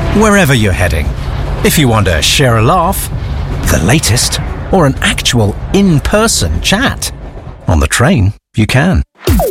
wherever you're heading. If you want to share a laugh, the latest, or an actual in-person chat, on the train, you can.